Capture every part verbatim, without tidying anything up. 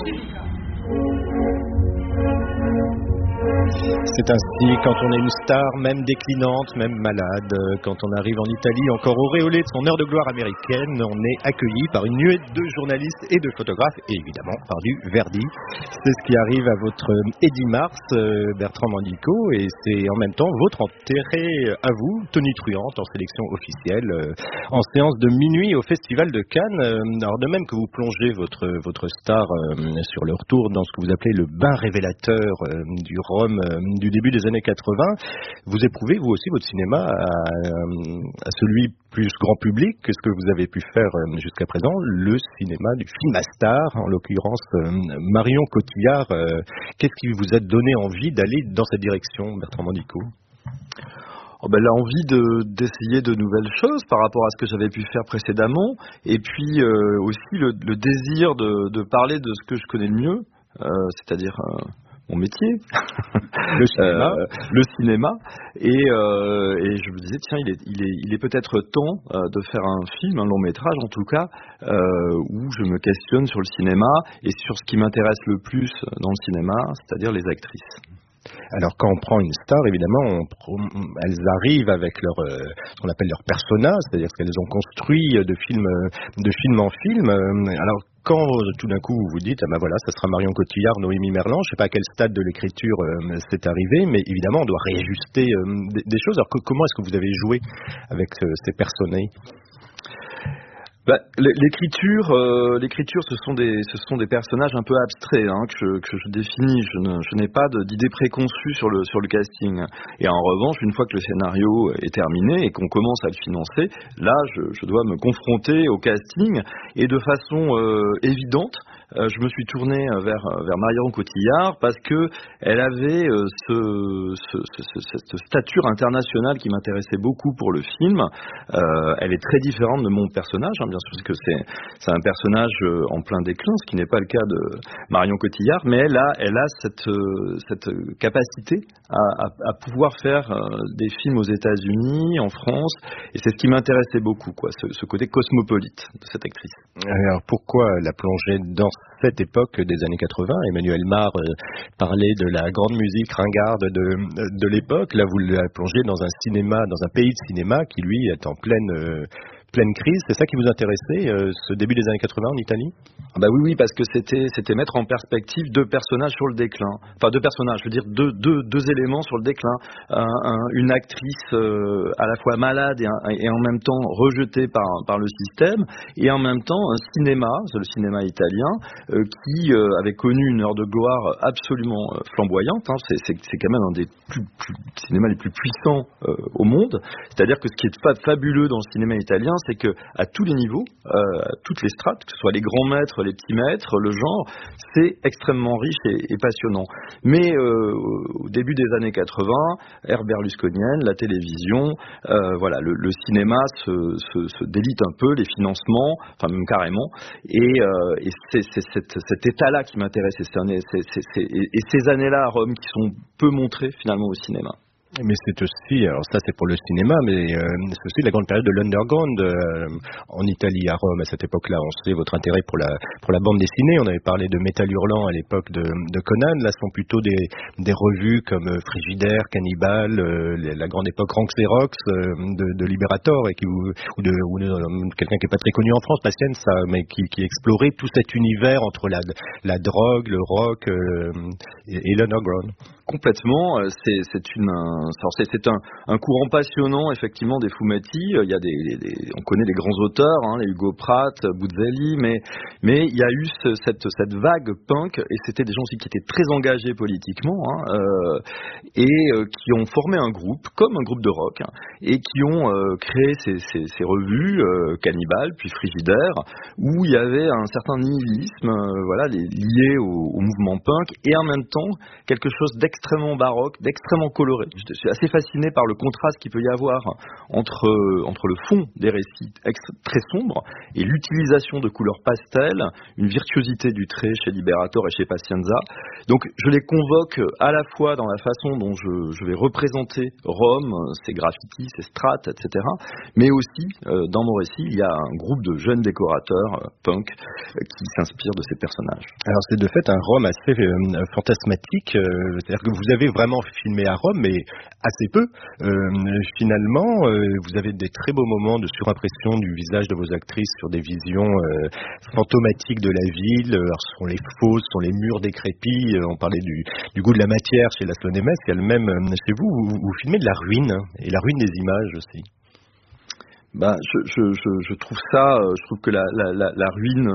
C'est ainsi quand on est une star, même déclinante, même malade, quand on arrive en Italie encore auréolé de son heure de gloire américaine, on est accueilli par une nuée de journalistes et de photographes, et évidemment par du Verdi. C'est ce qui arrive à votre Eddy Mars, Bertrand Mandico, et c'est en même temps votre entrée à vous, tonitruante en sélection officielle, en séance de minuit au Festival de Cannes. Alors de même que vous plongez votre, votre star sur le retour dans ce que vous appelez le bain révélateur du Rome du début des années quatre-vingts, vous éprouvez vous aussi votre cinéma à, à celui plus grand public que ce que vous avez pu faire jusqu'à présent, le cinéma du film à star, en l'occurrence Marion Cotillard. Qu'est-ce qui vous a donné envie d'aller dans cette direction, Bertrand Mandico ? Oh ben, l'envie de, d'essayer de nouvelles choses par rapport à ce que j'avais pu faire précédemment, et puis euh, aussi le, le désir de, de parler de ce que je connais le mieux, euh, c'est-à-dire euh, mon métier, le cinéma, euh, le cinéma, et, euh, et je me disais tiens il est, il est, il est peut-être temps euh, de faire un film, un long métrage en tout cas, euh, où je me questionne sur le cinéma et sur ce qui m'intéresse le plus dans le cinéma, c'est-à-dire les actrices. Alors quand on prend une star, évidemment, on, elles arrivent avec leur, euh, ce qu'on appelle leur persona, c'est-à-dire qu'elles ont construit de film, de film en film. Alors quand tout d'un coup vous vous dites, ah ben voilà, ça sera Marion Cotillard, Noémie Merlan, je ne sais pas à quel stade de l'écriture euh, c'est arrivé, mais évidemment on doit réajuster euh, des, des choses. Alors que, comment est-ce que vous avez joué avec euh, ces personnages ? Bah, l'écriture, euh, l'écriture, ce sont des, ce sont des personnages un peu abstraits hein, que, je, que je définis. Je, ne, je n'ai pas de, d'idée préconçue sur le, sur le casting. Et en revanche, une fois que le scénario est terminé et qu'on commence à le financer, là, je, je dois me confronter au casting et de façon euh, évidente. Euh, je me suis tourné vers, vers Marion Cotillard parce que elle avait euh, ce, ce, ce, cette stature internationale qui m'intéressait beaucoup pour le film. Euh, elle est très différente de mon personnage, hein, bien sûr, parce que c'est, c'est un personnage euh, en plein déclin, ce qui n'est pas le cas de Marion Cotillard, mais elle a, elle a cette, euh, cette capacité à, à, à pouvoir faire euh, des films aux États-Unis, en France, et c'est ce qui m'intéressait beaucoup, quoi, ce, ce côté cosmopolite de cette actrice. Alors pourquoi la plonger dans cette époque des années quatre-vingts? Emmanuel Mar euh, parlait de la grande musique ringarde de, de l'époque. Là, vous la plongez dans un cinéma, dans un pays de cinéma qui, lui, est en pleine, euh, pleine crise. C'est ça qui vous intéressait, euh, ce début des années quatre-vingts en Italie? Ah bah oui, oui, parce que c'était, c'était mettre en perspective deux personnages sur le déclin. Enfin, deux personnages, je veux dire deux, deux, deux éléments sur le déclin. Un, un, une actrice euh, à la fois malade et, un, et en même temps rejetée par, par le système, et en même temps un cinéma, c'est le cinéma italien, euh, qui euh, avait connu une heure de gloire absolument euh, flamboyante. Hein. C'est, c'est, c'est quand même un des plus, plus, cinémas les plus puissants euh, au monde. C'est-à-dire que ce qui est fa- fabuleux dans le cinéma italien, c'est que à tous les niveaux, euh, à toutes les strates, que ce soit les grands maîtres, les petits maîtres, le genre, c'est extrêmement riche et, et passionnant. Mais euh, au début des années quatre-vingts, ère berlusconienne, la télévision, euh, voilà, le, le cinéma se, se, se délite un peu, les financements, enfin même carrément, et, euh, et c'est, c'est cet, cet état-là qui m'intéresse, et, c'est, c'est, c'est, c'est, et ces années-là à Rome qui sont peu montrées finalement au cinéma. Mais c'est aussi, alors ça c'est pour le cinéma, mais euh, c'est aussi la grande période de l'underground euh, en Italie, à Rome, à cette époque-là. On sait votre intérêt pour la pour la bande dessinée. On avait parlé de Métal Hurlant à l'époque de, de Conan. Là, ce sont plutôt des des revues comme Frigidaire, Cannibal, euh, la grande époque Ranx et Rox euh, de, de Liberator, et qui ou de, ou de euh, quelqu'un qui est pas très connu en France, Patience, ça, mais qui, qui explorait tout cet univers entre la la drogue, le rock euh, et, et l'underground. Complètement, c'est, c'est une, c'est, c'est un, un courant passionnant effectivement des fumetti. Il y a des, des on connaît les grands auteurs, hein, les Hugo Pratt, Buzzelli, mais mais il y a eu ce, cette cette vague punk, et c'était des gens aussi qui étaient très engagés politiquement, hein, euh, et euh, qui ont formé un groupe comme un groupe de rock, hein, et qui ont euh, créé ces, ces, ces revues euh, Cannibal puis Frigidaire, où il y avait un certain nihilisme, euh, voilà, les, lié au, au mouvement punk, et en même temps quelque chose d'extrêmement d'extrêmement baroque, d'extrêmement coloré. Je suis assez fasciné par le contraste qu'il peut y avoir entre, entre le fond des récits très sombres et l'utilisation de couleurs pastel, une virtuosité du trait chez Liberator et chez Pazienza. Donc je les convoque à la fois dans la façon dont je, je vais représenter Rome, ses graffitis, ses strates, et cetera, mais aussi euh, dans mon récit, il y a un groupe de jeunes décorateurs euh, punk euh, qui s'inspirent de ces personnages. Alors c'est de fait un Rome assez euh, fantasmatique, euh, c'est-à-dire que vous avez vraiment filmé à Rome, mais assez peu. Euh, finalement, euh, vous avez des très beaux moments de surimpression du visage de vos actrices sur des visions euh, fantomatiques de la ville. Alors, ce sont les fosses, ce sont les murs décrépits. Euh, on parlait du, du goût de la matière chez Laszlo Nemes. Il y a le même euh, chez vous, vous, vous filmez de la ruine, et la ruine des images aussi. Ben, je, je, je, je trouve ça, je trouve que la, la, la, la ruine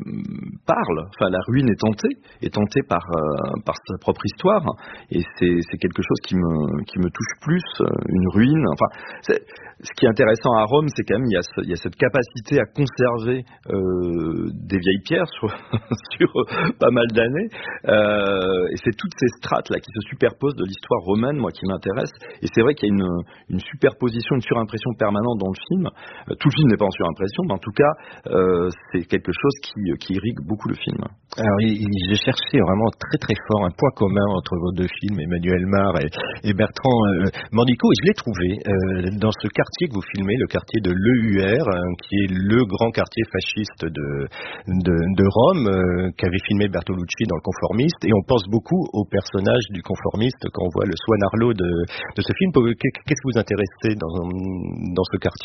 parle, enfin la ruine est tentée, est tentée par, euh, par sa propre histoire, et c'est, c'est quelque chose qui me, qui me touche plus, une ruine. Enfin, c'est, ce qui est intéressant à Rome, c'est quand même il y a, ce, il y a cette capacité à conserver euh, des vieilles pierres sur, sur pas mal d'années, euh, et c'est toutes ces strates là qui se superposent de l'histoire romaine, moi qui m'intéresse, et c'est vrai qu'il y a une, une superposition, une surimpression permanente dans le film. Tout le film n'est pas en surimpression, mais en tout cas, euh, c'est quelque chose qui, qui irrigue beaucoup le film. Alors, j'ai cherché vraiment très très fort un point commun entre vos deux films, Emmanuel Mar et, et Bertrand euh, Mandico, et je l'ai trouvé euh, dans ce quartier que vous filmez, le quartier de l'E U R, hein, qui est le grand quartier fasciste de, de, de Rome, euh, qu'avait filmé Bertolucci dans Le Conformiste, et on pense beaucoup au personnage du conformiste quand on voit le Swan Arlo de, de ce film. Qu'est-ce que vous intéressez dans, dans ce quartier ?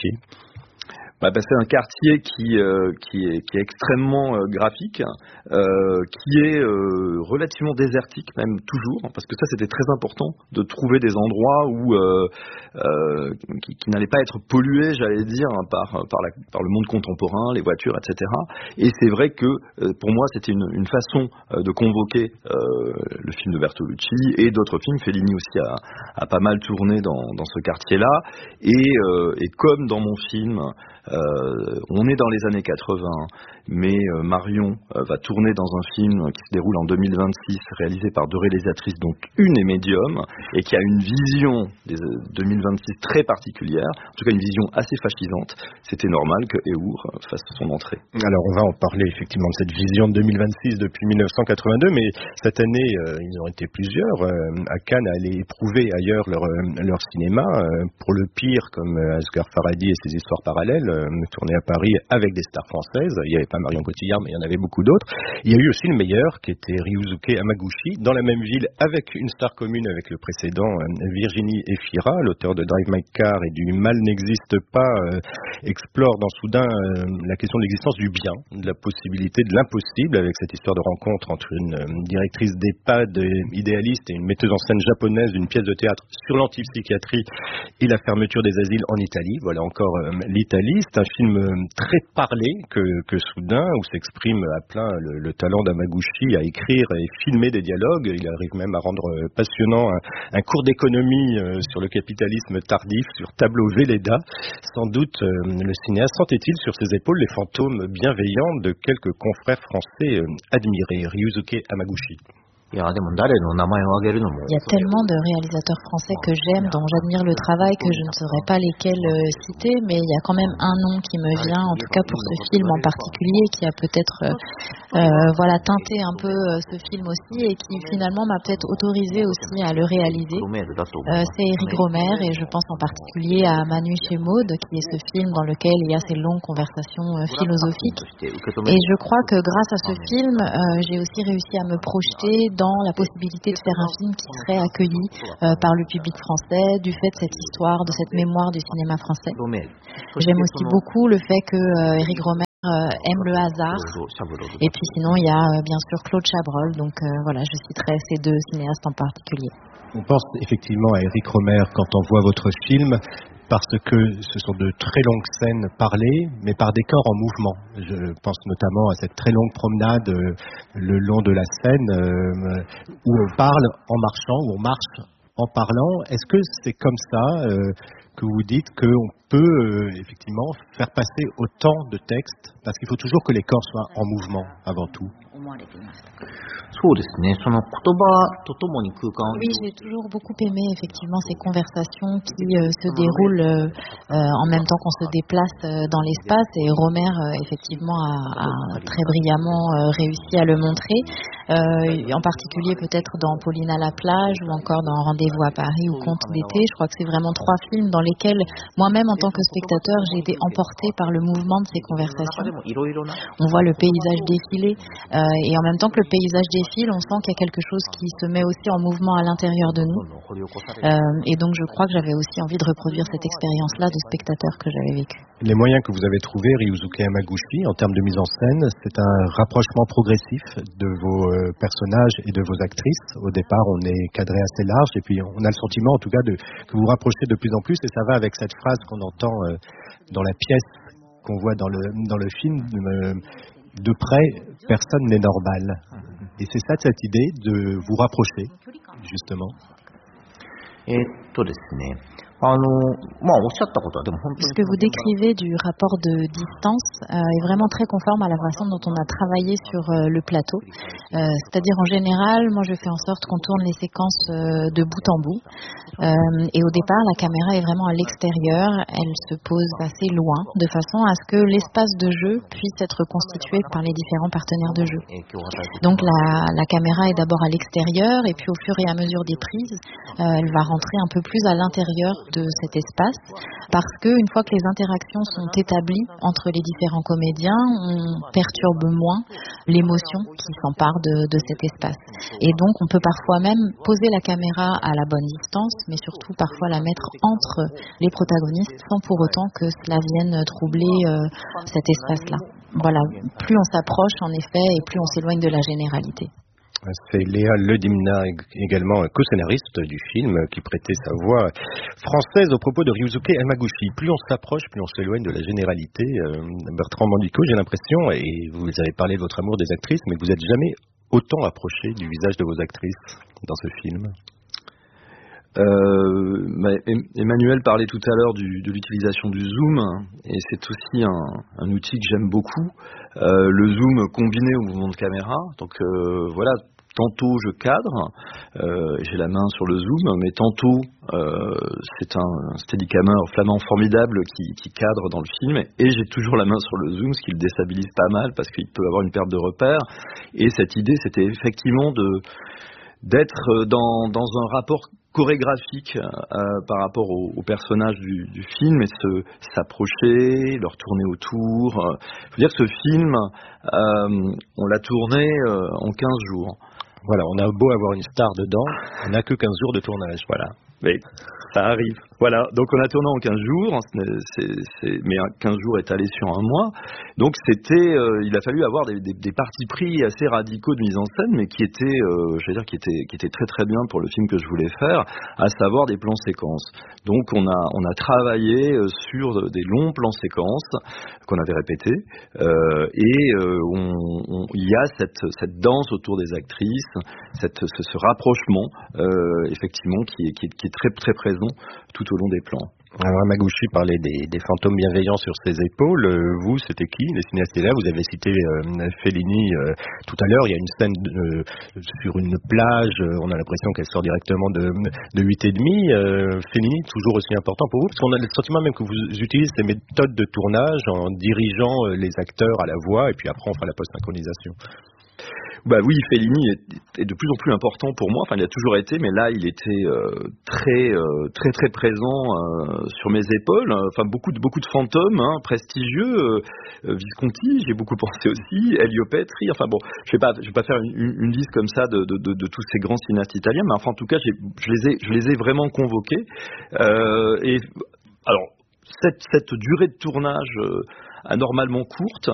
Bah, bah, c'est un quartier qui, euh, qui, est, qui est extrêmement euh, graphique, euh, qui est euh, relativement désertique même toujours, parce que ça c'était très important de trouver des endroits où euh, euh, qui, qui n'allaient pas être pollués, j'allais dire, hein, par, par, la, par le monde contemporain, les voitures, et cetera. Et c'est vrai que euh, pour moi c'était une, une façon euh, de convoquer euh, le film de Bertolucci et d'autres films. Fellini aussi a, a pas mal tourné dans, dans ce quartier-là, et, euh, et comme dans mon film, Euh, on est dans les années quatre-vingts, mais euh, Marion euh, va tourner dans un film qui se déroule en deux mille vingt-six, réalisé par deux réalisatrices, dont une est médium, et qui a une vision des euh, deux mille vingt-six très particulière, en tout cas une vision assez fascisante. C'était normal que Eur fasse son entrée. Alors on va en parler effectivement de cette vision de deux mille vingt-six depuis mille neuf cent quatre-vingt-deux, mais cette année, euh, ils ont été plusieurs euh, à Cannes à aller éprouver ailleurs leur, euh, leur cinéma, euh, pour le pire comme euh, Asghar Farhadi et ses histoires parallèles, tourné à Paris avec des stars françaises. Il n'y avait pas Marion Cotillard, mais il y en avait beaucoup d'autres. Il y a eu aussi le meilleur, qui était Ryusuke Hamaguchi, dans la même ville, avec une star commune avec le précédent, Virginie Efira, l'auteur de Drive My Car et du Mal n'existe pas, euh, explore dans Soudain euh, la question de l'existence du bien, de la possibilité de l'impossible, avec cette histoire de rencontre entre une euh, directrice d'EHPAD idéaliste et une metteuse en scène japonaise d'une pièce de théâtre sur l'antipsychiatrie et la fermeture des asiles en Italie. Voilà encore euh, l'Italie. C'est un film très parlé que, que Soudain, où s'exprime à plein le, le talent d'Hamaguchi à écrire et filmer des dialogues. Il arrive même à rendre passionnant un, un cours d'économie euh, sur le capitalisme tardif, sur tableau Velleda. Sans doute, euh, le cinéaste sentait-il sur ses épaules les fantômes bienveillants de quelques confrères français euh, admirés. Ryusuke Hamaguchi. Il y a tellement de réalisateurs français que j'aime, dont j'admire le travail, que je ne saurais pas lesquels euh, citer, mais il y a quand même un nom qui me vient, en tout cas pour ce film en particulier, qui a peut-être euh, euh, voilà, teinté un peu euh, ce film aussi, et qui finalement m'a peut-être autorisé aussi à le réaliser. Euh, c'est Éric Rohmer, et je pense en particulier à Manu chez Maud, qui est ce film dans lequel il y a ces longues conversations euh, philosophiques. Et je crois que grâce à ce film, euh, j'ai aussi réussi à me projeter dans la possibilité de faire un film qui serait accueilli euh, par le public français, du fait de cette histoire, de cette mémoire du cinéma français. J'aime aussi beaucoup le fait que euh, Éric Rohmer euh, aime le hasard. Et puis sinon, il y a euh, bien sûr Claude Chabrol. Donc euh, voilà, je citerai ces deux cinéastes en particulier. On pense effectivement à Éric Rohmer quand on voit votre film, parce que ce sont de très longues scènes parlées, mais par des corps en mouvement. Je pense notamment à cette très longue promenade euh, le long de la Seine, euh, où on parle en marchant, où on marche en parlant. Est-ce que c'est comme ça euh, que vous dites qu'on peut euh, effectivement faire passer autant de textes, parce qu'il faut toujours que les corps soient en mouvement avant tout. Oui, j'ai toujours beaucoup aimé effectivement ces conversations qui euh, se déroulent euh, euh, en même temps qu'on se déplace euh, dans l'espace, et Romer euh, effectivement a, a très brillamment euh, réussi à le montrer, euh, en particulier peut-être dans Pauline à la plage ou encore dans Rendez-vous à Paris ou Contes d'été. Je crois que c'est vraiment trois films dans lesquels moi-même en tant que spectateur j'ai été emportée par le mouvement de ces conversations. On voit le paysage défiler euh, et en même temps que le paysage défile, on sent qu'il y a quelque chose qui se met aussi en mouvement à l'intérieur de nous. Euh, et donc je crois que j'avais aussi envie de reproduire cette expérience-là de spectateur que j'avais vécue. Les moyens que vous avez trouvés, Ryusuke Hamaguchi, en termes de mise en scène, c'est un rapprochement progressif de vos euh, personnages et de vos actrices. Au départ, on est cadré assez large, et puis on a le sentiment, en tout cas, de, que vous vous rapprochez de plus en plus, et ça va avec cette phrase qu'on entend euh, dans la pièce qu'on voit dans le, dans le film, euh, de près, personne n'est normal. Et c'est ça, cette idée de vous rapprocher, justement. Et Ce que vous décrivez du rapport de distance euh, est vraiment très conforme à la façon dont on a travaillé sur euh, le plateau. Euh, c'est-à-dire en général, moi je fais en sorte qu'on tourne les séquences euh, de bout en bout. Euh, et au départ, la caméra est vraiment à l'extérieur. Elle se pose assez loin, de façon à ce que l'espace de jeu puisse être constitué par les différents partenaires de jeu. Donc la, la caméra est d'abord à l'extérieur, et puis au fur et à mesure des prises, euh, elle va rentrer un peu plus à l'intérieur de cet espace, parce que une fois que les interactions sont établies entre les différents comédiens, on perturbe moins l'émotion qui s'empare de, de cet espace. Et donc on peut parfois même poser la caméra à la bonne distance, mais surtout parfois la mettre entre les protagonistes sans pour autant que cela vienne troubler euh, cet espace-là. Voilà, plus on s'approche en effet et plus on s'éloigne de la généralité. C'est Léa Ledimna, également co-scénariste du film, qui prêtait sa voix française au propos de Ryusuke Hamaguchi. Plus on s'approche, plus on s'éloigne de la généralité. Euh, Bertrand Mandico, j'ai l'impression, et vous avez parlé de votre amour des actrices, mais que vous n'êtes jamais autant approché du visage de vos actrices dans ce film. Euh, Emmanuel parlait tout à l'heure du, de l'utilisation du zoom, et c'est aussi un, un outil que j'aime beaucoup. Euh, le zoom combiné au mouvement de caméra. Donc euh, voilà, tantôt je cadre, euh, j'ai la main sur le zoom, mais tantôt euh, c'est un steadicammer flamand formidable qui, qui cadre dans le film, et j'ai toujours la main sur le zoom, ce qui le déstabilise pas mal parce qu'il peut avoir une perte de repère. Et cette idée, c'était effectivement de d'être dans, dans un rapport chorégraphique euh, par rapport aux au personnages du, du film, et se s'approcher, leur tourner autour. Je veux dire que ce film, euh, on l'a tourné euh, en quinze jours. Voilà, on a beau avoir une star dedans, on n'a que quinze jours de tournage. Voilà, mais ça arrive. Voilà, donc on a tourné en quinze jours, c'est, c'est, mais quinze jours étalés sur un mois. Donc c'était, euh, il a fallu avoir des, des, des partis pris assez radicaux de mise en scène, mais qui étaient, euh, je veux dire, qui étaient, qui étaient très très bien pour le film que je voulais faire, à savoir des plans séquences. Donc on a, on a travaillé sur des longs plans séquences qu'on avait répétés, euh, et euh, on, on, il y a cette, cette danse autour des actrices, cette, ce, ce rapprochement, euh, effectivement, qui est, qui est, qui est très très présent tout au long des plans. Alors Hamaguchi parlait des, des fantômes bienveillants sur ses épaules. Euh, vous, c'était qui, les cinéastes là? Vous avez cité euh, Fellini euh, tout à l'heure. Il y a une scène euh, sur une plage. Euh, on a l'impression qu'elle sort directement de, de huit et demi. Euh, Fellini, toujours aussi important pour vous, parce qu'on a le sentiment même que vous utilisez ces méthodes de tournage en dirigeant euh, les acteurs à la voix, et puis après on fera la post-synchronisation. Bah oui, Fellini est, est de plus en plus important pour moi. Enfin, il a toujours été, mais là, il était euh, très, euh, très, très présent euh, sur mes épaules. Enfin, beaucoup de, beaucoup de fantômes, hein, prestigieux. Euh, Visconti, j'ai beaucoup pensé aussi. Elio Petri. Enfin bon, je vais pas, je vais pas faire une, une liste comme ça de, de, de, de tous ces grands cinéastes italiens, mais enfin, en tout cas, j'ai, je les ai, je les ai vraiment convoqués. Euh, et alors. Cette, cette durée de tournage euh, anormalement courte,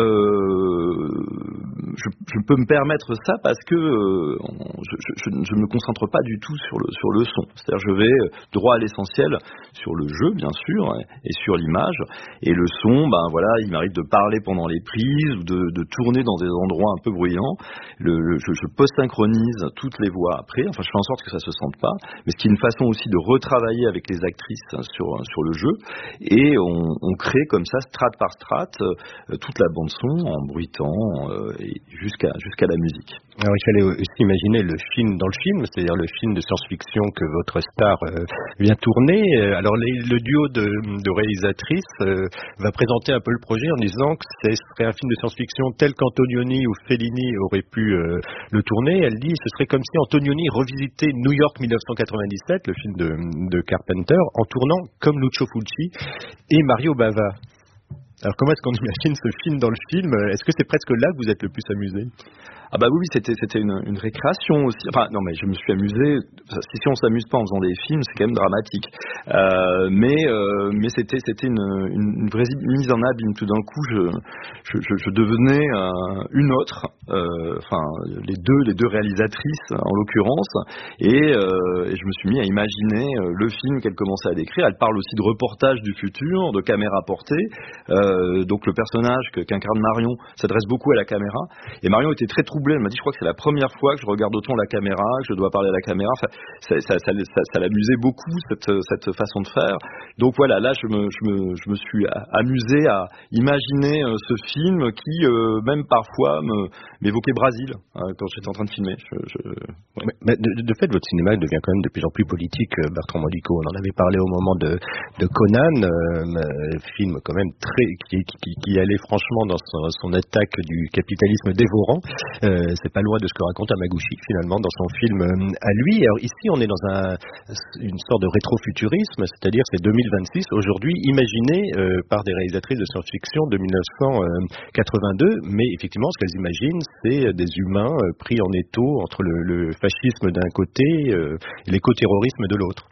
euh, je, je peux me permettre ça parce que euh, je, je, je ne me concentre pas du tout sur le, sur le son. C'est-à-dire je vais droit à l'essentiel sur le jeu, bien sûr, et sur l'image. Et le son, ben voilà, il m'arrive de parler pendant les prises ou de, de tourner dans des endroits un peu bruyants. Le, le, je, je post-synchronise toutes les voix après. Enfin, je fais en sorte que ça se sente pas. Mais ce qui est une façon aussi de retravailler avec les actrices sur, sur le jeu. Et on, on crée comme ça, strate par strate, euh, toute la bande-son en bruitant euh, et jusqu'à, jusqu'à la musique. Alors, il fallait aussi imaginer le film dans le film, c'est-à-dire le film de science-fiction que votre star euh, vient tourner. Alors, les, le duo de, de réalisatrices euh, va présenter un peu le projet en disant que ce serait un film de science-fiction tel qu'Antonioni ou Fellini auraient pu euh, le tourner. Elle dit que ce serait comme si Antonioni revisitait New York mille neuf cent quatre-vingt-dix-sept, le film de, de Carpenter, en tournant comme Lucio Fulci et Mario Bava. Alors, comment est-ce qu'on imagine ce film dans le film? Est-ce que c'est presque là que vous êtes le plus amusé? Ah bah oui, oui, c'était c'était une, une récréation aussi. Enfin non, mais je me suis amusé. Si, si on s'amuse pas en faisant des films, c'est quand même dramatique. Euh, mais euh, mais c'était c'était une, une, une vraie mise en abîme. Tout d'un coup, je je, je, je devenais euh, une autre. Euh, enfin les deux les deux réalisatrices en l'occurrence. Et, euh, et je me suis mis à imaginer le film qu'elle commençait à décrire. Elle parle aussi de reportage du futur, de caméra portée. Euh, donc le personnage que, qu'incarne Marion s'adresse beaucoup à la caméra. Et Marion était très troublée. Elle m'a dit, je crois que c'est la première fois que je regarde autant la caméra, que je dois parler à la caméra. Enfin, ça, ça, ça, ça, ça l'amusait beaucoup, cette, cette façon de faire. Donc voilà, là, je me, je me, je me suis amusé à imaginer euh, ce film qui, euh, même parfois, me, m'évoquait Brésil euh, quand j'étais en train de filmer. Je, je... Ouais. Mais, mais de, de fait, votre cinéma devient quand même de plus en plus politique, Bertrand Modico. On en avait parlé au moment de, de Conan, euh, film quand même très qui, qui, qui allait franchement dans son, son attaque du capitalisme dévorant. Euh, c'est pas loin de ce que raconte Hamaguchi finalement dans son film euh, à lui. Alors ici, on est dans un, une sorte de rétrofuturisme, c'est-à-dire c'est deux mille vingt-six aujourd'hui, imaginé euh, par des réalisatrices de science-fiction de mille neuf cent quatre-vingt-deux, mais effectivement, ce qu'elles imaginent, c'est des humains euh, pris en étau entre le, le fascisme d'un côté euh, et l'éco-terrorisme de l'autre.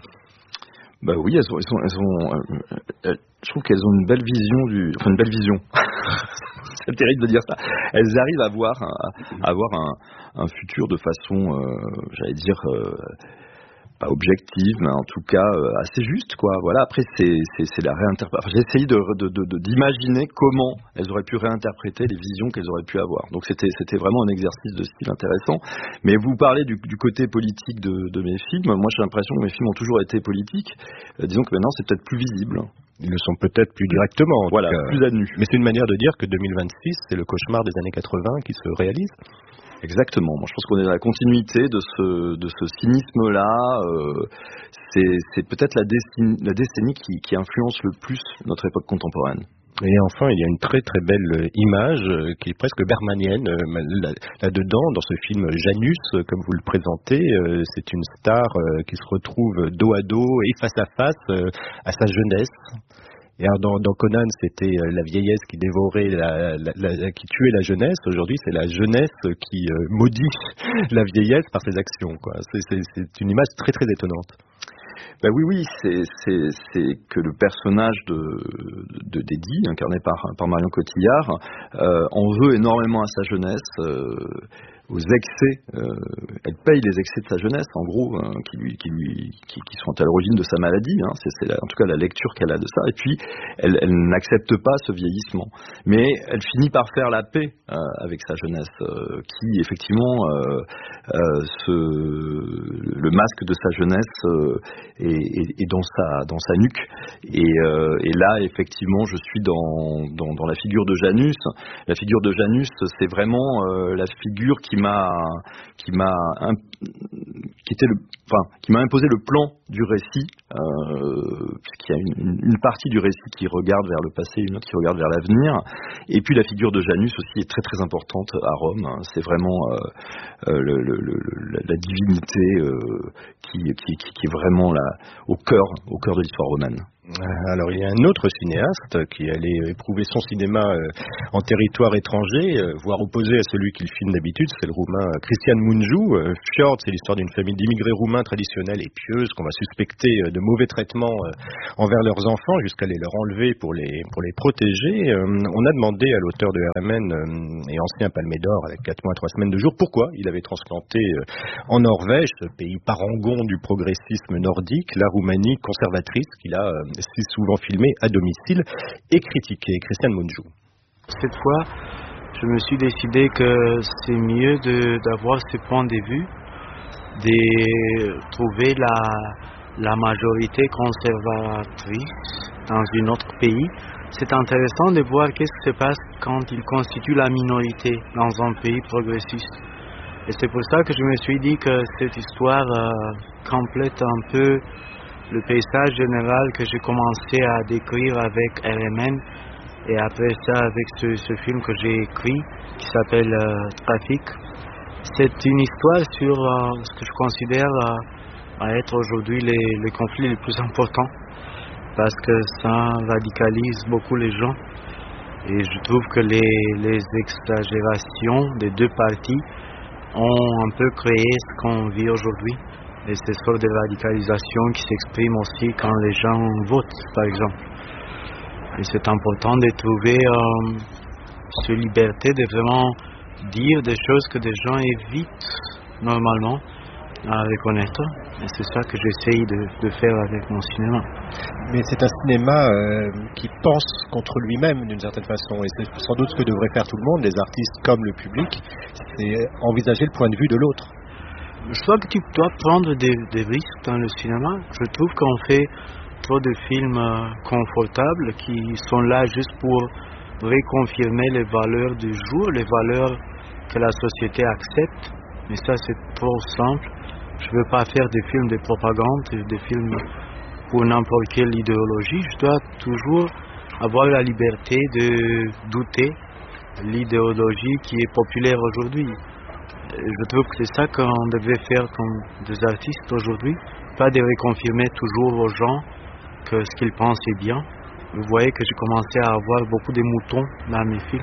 Bah oui, elles ont, elles ont, elles ont euh, elles, je trouve qu'elles ont une belle vision du, enfin une belle vision. C'est terrible de dire ça. Elles arrivent à voir, un, à voir un, un futur de façon, euh, j'allais dire, euh, pas objective, mais en tout cas euh, assez juste, quoi. Voilà. Après, c'est, c'est, c'est la réinterprétation. Enfin, j'ai essayé de, de, de, de, d'imaginer comment elles auraient pu réinterpréter les visions qu'elles auraient pu avoir. Donc, c'était, c'était vraiment un exercice de style intéressant. Mais vous parlez du, du côté politique de, de mes films. Moi, j'ai l'impression que mes films ont toujours été politiques. Euh, disons que maintenant, c'est peut-être plus visible. Ils le sont peut-être plus directement. En voilà, tout cas. Plus à nu. Mais c'est une manière de dire que deux mille vingt-six, c'est le cauchemar des années quatre-vingts qui se réalise. Exactement. Moi, je pense qu'on est dans la continuité de ce de ce cynisme-là. Euh, c'est c'est peut-être la décennie, la décennie qui, qui influence le plus notre époque contemporaine. Et enfin, il y a une très très belle image euh, qui est presque bermanienne euh, là-dedans, dans ce film Janus, euh, comme vous le présentez. Euh, c'est une star euh, qui se retrouve dos à dos et face à face euh, à sa jeunesse. Et alors dans, dans Conan, c'était la vieillesse qui dévorait, la, la, la, qui tuait la jeunesse. Aujourd'hui, c'est la jeunesse qui euh, maudit la vieillesse par ses actions, quoi. C'est, c'est, c'est une image très très étonnante. Ben oui, oui, c'est, c'est, c'est que le personnage de, de Dédi, incarné par, par Marion Cotillard, euh, en veut énormément à sa jeunesse. Euh, aux excès, euh, elle paye les excès de sa jeunesse, en gros, hein, qui, lui, qui, lui, qui, qui sont à l'origine de sa maladie. Hein, c'est, c'est la, en tout cas la lecture qu'elle a de ça. Et puis, elle, elle n'accepte pas ce vieillissement. Mais elle finit par faire la paix euh, avec sa jeunesse, euh, qui, effectivement, euh, euh, se, le masque de sa jeunesse euh, est, est, est dans, sa, dans sa nuque. Et, euh, et là, effectivement, je suis dans, dans, dans la figure de Janus. La figure de Janus, c'est vraiment euh, la figure qui m'a qui m'a qui était le enfin qui m'a imposé le plan du récit, euh, puisqu'il y a une, une partie du récit qui regarde vers le passé, une autre qui regarde vers l'avenir. Et puis la figure de Janus aussi est très très importante à Rome. C'est vraiment euh, euh, le, le, le, la divinité euh, qui, qui, qui, qui est vraiment là, au cœur au cœur de l'histoire romaine. Alors il y a un autre cinéaste qui allait éprouver son cinéma euh, en territoire étranger, euh, voire opposé à celui qu'il filme d'habitude, c'est le roumain Cristian Mungiu. Euh, Fjord, c'est l'histoire d'une famille d'immigrés roumains traditionnels et pieuses qu'on va suspecter de de mauvais traitements euh, envers leurs enfants, jusqu'à les leur enlever pour les, pour les protéger. Euh, on a demandé à l'auteur de R M N euh, et ancien Palme d'Or avec quatre mois, trois semaines de jour, pourquoi il avait transplanté euh, en Norvège, ce pays parangon du progressisme nordique, la Roumanie conservatrice qu'il a euh, si souvent filmé à domicile et critiqué. Christiane Mungiu. Cette fois, je me suis décidé que c'est mieux de, d'avoir ce point de vue, de trouver la, la majorité conservatrice dans un autre pays. C'est intéressant de voir qu'est-ce qui se passe quand il constitue la minorité dans un pays progressiste. Et c'est pour ça que je me suis dit que cette histoire euh, complète un peu le paysage général que j'ai commencé à décrire avec R M N et après ça avec ce, ce film que j'ai écrit qui s'appelle euh, Trafic. C'est une histoire sur euh, ce que je considère euh, à être aujourd'hui les, les conflits les plus importants parce que ça radicalise beaucoup les gens et je trouve que les, les exagérations des deux parties ont un peu créé ce qu'on vit aujourd'hui et ces sortes de radicalisation qui s'expriment aussi quand les gens votent par exemple. Et c'est important de trouver euh, cette liberté de vraiment dire des choses que des gens évitent normalement à reconnaître. Et c'est ça que j'essaye de, de faire avec mon cinéma. Mais c'est un cinéma euh, qui pense contre lui-même d'une certaine façon. Et c'est sans doute ce que devrait faire tout le monde, les artistes comme le public, c'est envisager le point de vue de l'autre. Je crois que tu dois prendre des, des risques dans le cinéma. Je trouve qu'on fait trop de films euh, confortables qui sont là juste pour reconfirmer les valeurs du jour, les valeurs que la société accepte. Mais ça, c'est trop simple. Je ne veux pas faire des films de propagande, des films pour n'importe quelle idéologie. Je dois toujours avoir la liberté de douter l'idéologie qui est populaire aujourd'hui. Je trouve que c'est ça qu'on devait faire comme des artistes aujourd'hui, pas de reconfirmer toujours aux gens que ce qu'ils pensent est bien. Vous voyez que j'ai commencé à avoir beaucoup de moutons dans mes films.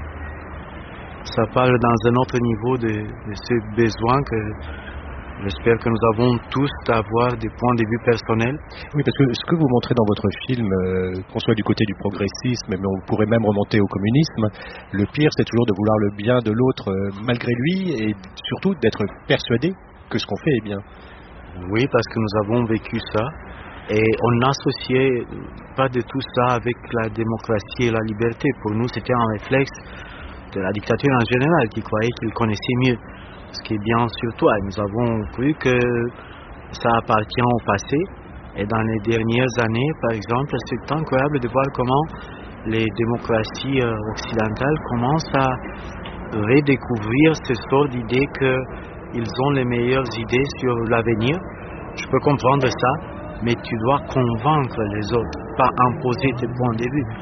Ça parle dans un autre niveau de, de ce besoin que j'espère que nous avons tous d'avoir des points de vue personnels. Oui, parce que ce que vous montrez dans votre film, euh, qu'on soit du côté du progressisme, mais on pourrait même remonter au communisme, le pire c'est toujours de vouloir le bien de l'autre euh, malgré lui et surtout d'être persuadé que ce qu'on fait est bien. Oui, parce que nous avons vécu ça. Et on n'associait pas de tout ça avec la démocratie et la liberté. Pour nous, c'était un réflexe de la dictature en général, qui croyait qu'il connaissait mieux ce qui est bien sur toi. Et nous avons cru que ça appartient au passé. Et dans les dernières années, par exemple, c'est incroyable de voir comment les démocraties occidentales commencent à redécouvrir ce sort d'idées qu'ils ont les meilleures idées sur l'avenir. Je peux comprendre ça. Mais tu dois convaincre les autres, pas imposer tes points de vue.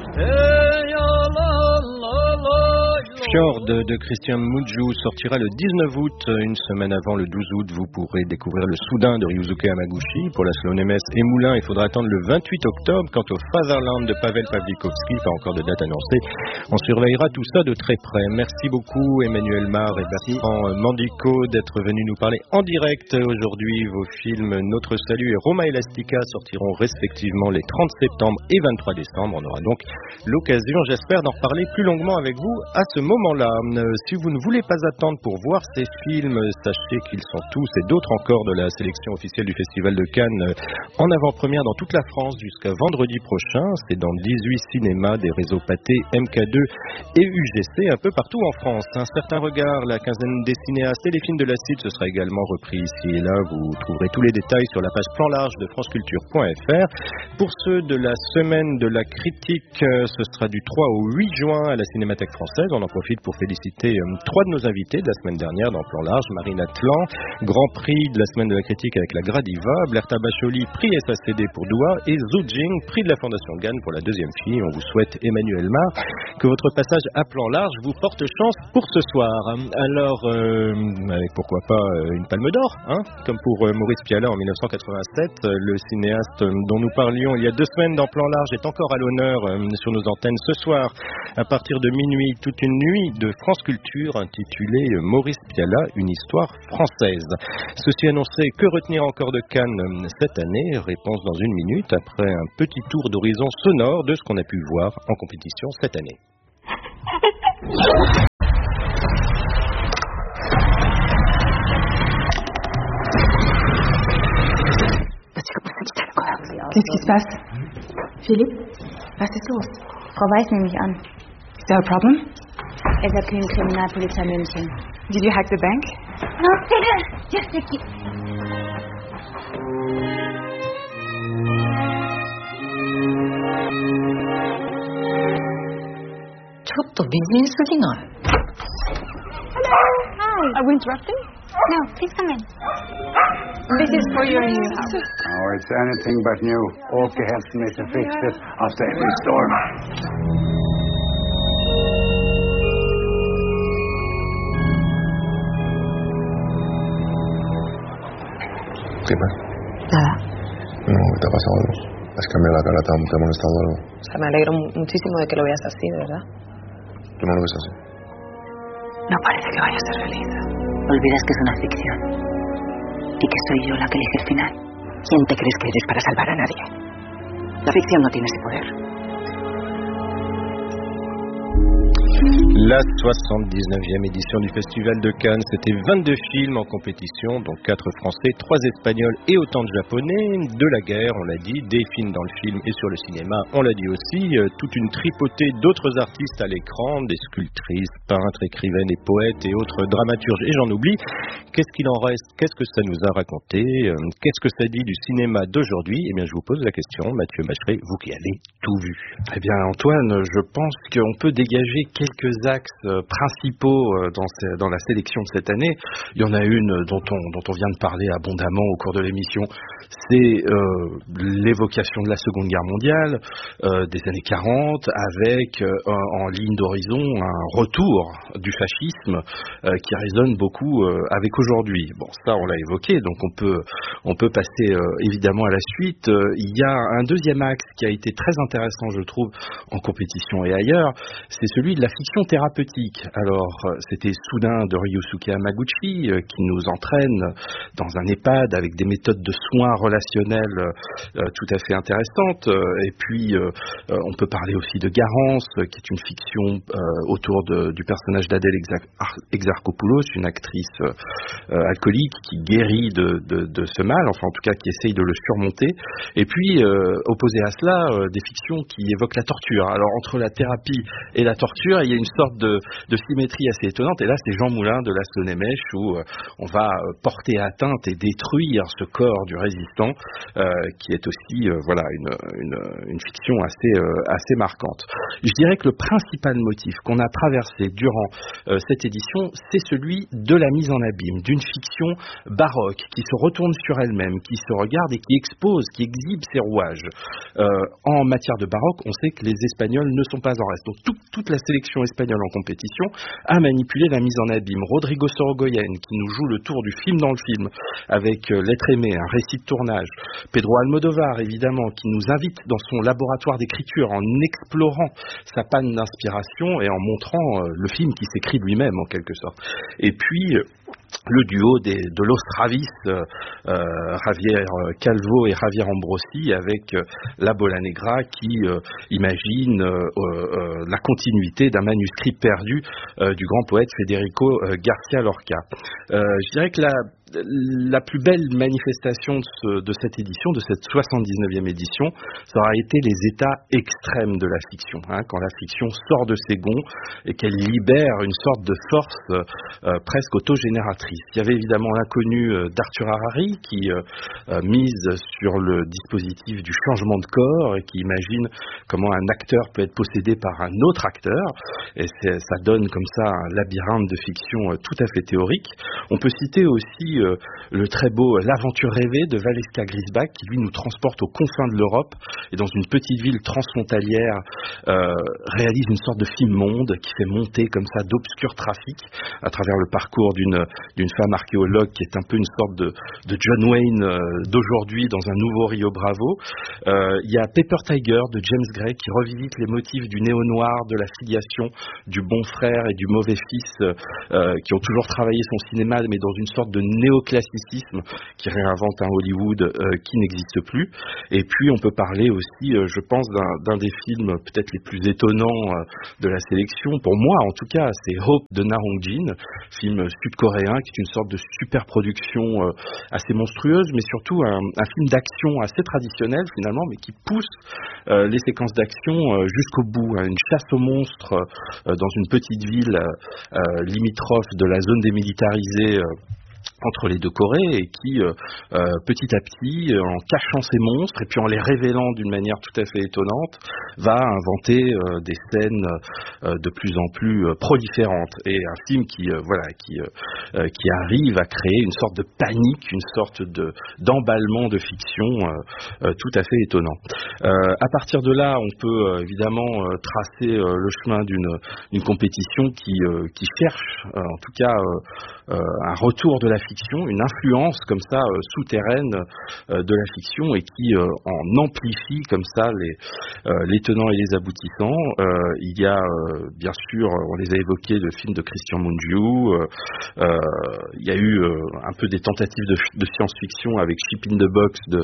Fjord de Christian Mungiu sortira le dix-neuf août, une semaine avant le douze août. Vous pourrez découvrir le Soudain de Ryusuke Hamaguchi. Pour Laszlo Nemes et Moulin, il faudra attendre le vingt-huit octobre. Quant au Fatherland de Pavel Pawlikowski, pas encore de date annoncée, on surveillera tout ça de très près. Merci beaucoup Emmanuel Mar et Bertrand Mandico d'être venus nous parler en direct aujourd'hui. Vos films Notre Salut et Roma Elastica sortiront respectivement les trente septembre et vingt-trois décembre. On aura donc l'occasion, j'espère, d'en reparler plus longuement avec vous à ce moment-là. Euh, si vous ne voulez pas attendre pour voir ces films, sachez qu'ils sont tous et d'autres encore de la sélection officielle du Festival de Cannes euh, en avant-première dans toute la France jusqu'à vendredi prochain. C'est dans dix-huit cinémas des réseaux Pathé, M K deux et U G C un peu partout en France. Un certain regard, la quinzaine des cinéastes et les films de la C I D, ce sera également repris ici et là. Vous trouverez tous les détails sur la page Plan Large de franceculture point f r. Pour ceux de la semaine de la critique, euh, ce sera du trois au huit juin à la Cinémathèque française. On en profite pour féliciter euh, trois de nos invités de la semaine dernière dans Plan Large. Marine Atlan, Grand Prix de la semaine de la critique avec la Gradiva, Blerta Bacholi, prix S A C D pour Doua et Zhu Jing, prix de la Fondation Gann pour la deuxième fille. On vous souhaite, Emmanuel Mar, que votre passage à Plan Large vous porte chance pour ce soir. Alors, euh, avec pourquoi pas euh, une palme d'or, hein, comme pour euh, Maurice Pialat en dix-neuf cent quatre-vingt-sept, euh, le cinéaste euh, dont nous parlions il y a deux semaines dans Plan Large est encore à l'honneur euh, sur nos antennes ce soir à partir de minuit toute une nuit. Nuit de France Culture intitulée Maurice Pialat, une histoire française. Ceci annoncé, que retenir encore de Cannes cette année? Réponse dans une minute après un petit tour d'horizon sonore de ce qu'on a pu voir en compétition cette année. Qu'est-ce qui se passe? Philippe? Was ist los? Frau Weiß nehme ich an. Is there a problem? S A P und Kriminalpolizei München. Did you hack the bank? No, bitte! Just a key. Hi. Are we interrupting? No, please come in. This is for your new house. Oh, it's anything but new. Åke helped me to fix it after every storm. ¿Qué pasa? Nada. No, ¿te ha pasado algo? ¿Has cambiado la cara? ¿Te ha, te ha molestado algo? O sea, me alegro muchísimo de que lo veas así, de verdad. ¿Tú no lo ves así? No parece que vaya a ser feliz. Olvidas que es una ficción. Y que soy yo la que elige el final. ¿Quién te crees que eres para salvar a nadie? La ficción no tiene ese poder. La soixante-dix-neuvième édition du Festival de Cannes, c'était vingt-deux films en compétition, dont quatre français, trois espagnols et autant de japonais. De la guerre, on l'a dit, des films dans le film et sur le cinéma, on l'a dit aussi. Euh, toute une tripotée d'autres artistes à l'écran, des sculptrices, peintres, écrivaines et poètes et autres dramaturges, et j'en oublie. Qu'est-ce qu'il en reste? Qu'est-ce que ça nous a raconté? euh, Qu'est-ce que ça dit du cinéma d'aujourd'hui? Eh bien, je vous pose la question, Mathieu Macheret, vous qui avez tout vu. Eh bien, Antoine, je pense qu'on peut dégager quelques axes principaux dans, ces, dans la sélection de cette année. Il y en a une dont on, dont on vient de parler abondamment au cours de l'émission, c'est euh, l'évocation de la Seconde Guerre mondiale, euh, des années quarante, avec euh, en ligne d'horizon un retour du fascisme euh, qui résonne beaucoup euh, avec aujourd'hui. Bon, ça on l'a évoqué, donc on peut, on peut passer euh, évidemment à la suite. Euh, il y a un deuxième axe qui a été très intéressant, je trouve, en compétition et ailleurs, c'est celui de la fiction thérapeutique. Alors, c'était Soudain de Ryosuke Hamaguchi euh, qui nous entraîne dans un EHPAD avec des méthodes de soins relationnels euh, tout à fait intéressantes. Et puis, euh, on peut parler aussi de Garance, qui est une fiction euh, autour de, du personnage d'Adèle Exarchopoulos, une actrice euh, alcoolique qui guérit de, de, de ce mal, enfin en tout cas qui essaye de le surmonter. Et puis, euh, opposé à cela, euh, des fictions qui évoquent la torture. Alors, entre la thérapie et la torture, il y a une sorte de, de symétrie assez étonnante. Et là, c'est Jean Moulin de Las Lonemèche où euh, on va euh, porter atteinte et détruire ce corps du résistant, euh, qui est aussi euh, voilà une, une, une fiction assez, euh, assez marquante. Je dirais que le principal motif qu'on a traversé durant euh, cette édition, c'est celui de la mise en abîme, d'une fiction baroque qui se retourne sur elle-même, qui se regarde et qui expose, qui exhibe ses rouages. Euh, en matière de baroque, on sait que les Espagnols ne sont pas en reste. Donc tout, toute la sélection espagnole en compétition a manipulé la mise en abîme. Rodrigo Sorogoyen, qui nous joue le tour du film dans le film, avec euh, L'être aimé, un récit de tournage. Pedro Almodovar, évidemment, qui nous invite dans son laboratoire d'écriture en explorant sa panne d'inspiration et en montrant euh, le film qui s'écrit lui-même, en quelque sorte. Et puis... Euh, le duo des, de Los Ravis, euh, euh, Javier Calvo et Javier Ambrosi, avec euh, La Bola Negra, qui euh, imagine euh, euh, la continuité d'un manuscrit perdu euh, du grand poète Federico euh, García Lorca. Euh, je dirais que la La plus belle manifestation de, ce, de cette édition, de cette soixante-dix-neuvième édition, ça aura été les états extrêmes de la fiction, hein, quand la fiction sort de ses gonds et qu'elle libère une sorte de force euh, presque autogénératrice. Il y avait évidemment l'inconnu euh, d'Arthur Harari qui euh, euh, mise sur le dispositif du changement de corps et qui imagine comment un acteur peut être possédé par un autre acteur, et ça donne comme ça un labyrinthe de fiction euh, tout à fait théorique. On peut citer aussi euh, le très beau L'Aventure rêvée de Valeska Grisbach, qui lui nous transporte aux confins de l'Europe et dans une petite ville transfrontalière euh, réalise une sorte de film monde qui fait monter comme ça d'obscurs trafics à travers le parcours d'une d'une femme archéologue qui est un peu une sorte de, de John Wayne euh, d'aujourd'hui dans un nouveau Rio Bravo. Euh, il y a Paper Tiger de James Gray qui revisite les motifs du néo-noir, de la filiation, du bon frère et du mauvais fils euh, qui ont toujours travaillé son cinéma mais dans une sorte de néoclassicisme qui réinvente un Hollywood euh, qui n'existe plus. Et puis on peut parler aussi, euh, je pense, d'un, d'un des films peut-être les plus étonnants euh, de la sélection, pour moi en tout cas, c'est Hope de Na Hong-jin, film sud-coréen qui est une sorte de super production euh, assez monstrueuse, mais surtout un, un film d'action assez traditionnel finalement, mais qui pousse euh, les séquences d'action euh, jusqu'au bout, hein, une chasse aux monstres euh, dans une petite ville euh, limitrophe de la zone démilitarisée euh, entre les deux Corées et qui, euh, euh, petit à petit, euh, en cachant ces monstres et puis en les révélant d'une manière tout à fait étonnante, va inventer euh, des scènes euh, de plus en plus euh, proliférantes. Et un film qui, euh, voilà, qui, euh, qui arrive à créer une sorte de panique, une sorte de, d'emballement de fiction euh, euh, tout à fait étonnant. Euh, à partir de là, on peut euh, évidemment euh, tracer euh, le chemin d'une, d'une compétition qui, euh, qui cherche, euh, en tout cas, euh, euh, un retour de la fiction, une influence comme ça euh, souterraine euh, de la fiction et qui euh, en amplifie comme ça les, euh, les tenants et les aboutissants. Euh, il y a euh, bien sûr, on les a évoqués, le film de Christian Mungiu, euh, euh, il y a eu euh, un peu des tentatives de, de science-fiction avec Ship in the Box de,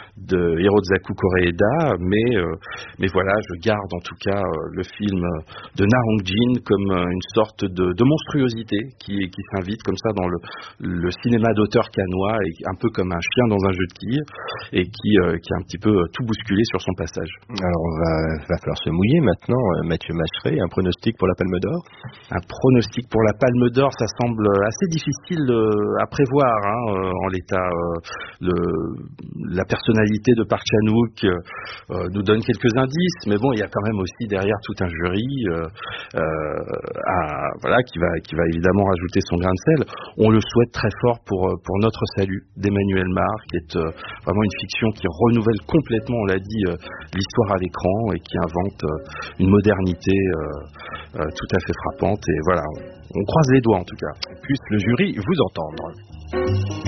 de Hirozaku Koreeda, mais, euh, mais voilà, je garde en tout cas euh, le film de Na Hong-jin comme euh, une sorte de, de monstruosité qui, qui s'invite comme ça dans le, le cinéma d'auteur canois, et un peu comme un chien dans un jeu de quilles, et qui, euh, qui a un petit peu tout bousculé sur son passage. Alors on va, va falloir se mouiller maintenant, Mathieu Macheret, un pronostic pour la Palme d'Or? Un pronostic pour la Palme d'Or, ça semble assez difficile euh, à prévoir hein, euh, en l'état. Euh, le, la personnalité de Park Chan-wook euh, nous donne quelques indices, mais bon, il y a quand même aussi derrière tout un jury euh, euh, à, voilà, qui va, qui va évidemment rajouter son grain de sel. On le souhaite très fort pour, pour Notre Salut d'Emmanuel Mar, qui est euh, vraiment une fiction qui renouvelle complètement, on l'a dit, euh, l'histoire à l'écran et qui invente euh, une modernité euh, euh, tout à fait frappante. Et voilà, on, on croise les doigts en tout cas. Puisse le jury vous entendre.